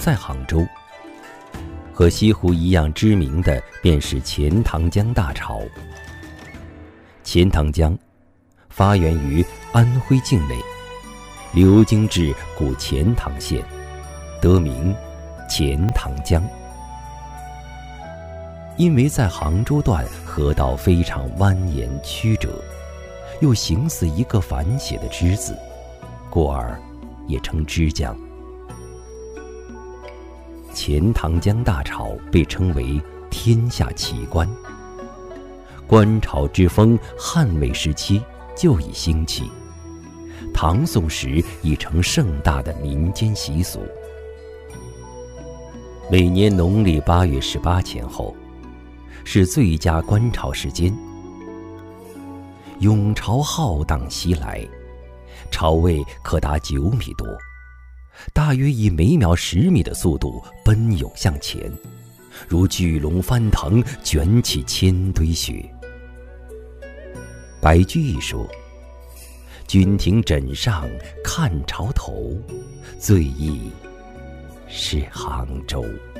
在杭州。和西湖一样知名的便是钱塘江大潮。钱塘江发源于安徽境内，流经至古钱塘县，得名钱塘江。因为在杭州段河道非常蜿蜒曲折，又形似一个反写的之字，故而也称之江。钱塘江大潮被称为天下奇观，观潮之风汉魏时期就已兴起，唐宋时已成盛大的民间习俗。每年农历8月18前后是最佳观潮时间，涌潮浩荡袭来，潮位可达9米多，大约以每秒10米的速度奔涌向前，如巨龙翻腾，卷起千堆雪。白居易说：“君庭枕上看潮头，最忆是杭州。”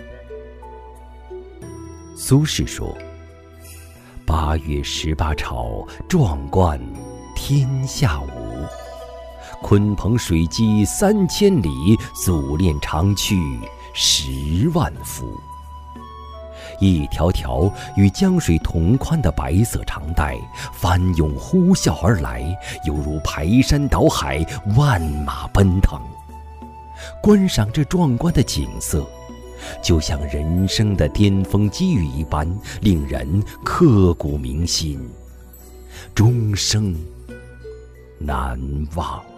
苏轼说：“8月18潮，壮观天下无。鲲鹏水击3000里，祖练长驱10万夫。”一条条与江水同宽的白色长带翻涌呼啸而来，犹如排山倒海，万马奔腾。观赏这壮观的景色，就像人生的巅峰机遇一般，令人刻骨铭心，终生难忘。